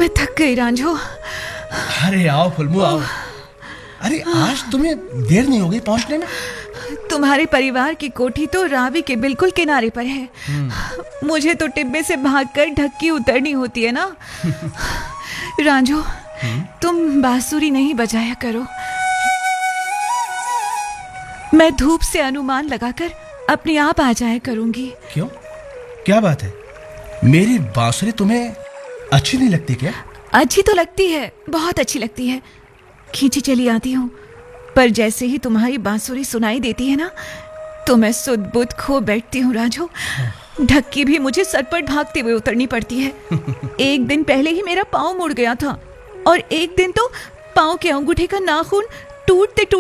मैं थक गई रांझो। अरे आओ फुलमू आओ। अरे आज तुम्हें देर नहीं हो गई पहुंचने में? तुम्हारे परिवार की कोठी तो रावी के बिल्कुल किनारे पर है। मुझे तो टिब्बे से भागकर ढक्की उतरनी होती है ना। रांझो, तुम बांसुरी नहीं बजाया करो। मैं धूप से अनुमान लगाकर अपने आप आ जाया करूंगी। क्यों, क्या बात है? मेरी बांसुरी तुम्हें अच्छी नहीं लगती क्या? अच्छी तो लगती है, बहुत अच्छी लगती है। खींची चली आती हूँ, पर जैसे ही तुम्हारी बांसुरी सुनाई देती है ना, तो मैं सुध बुध खो बैठती हूँ रांझो। ढक्की भी मुझे सरपट भागते हुए उतरनी पड़ती है। एक दिन पहले ही मेरा पाँव मुड़ गया था, और एक दिन तो पाँव के अंगूठे का नाखून टूटते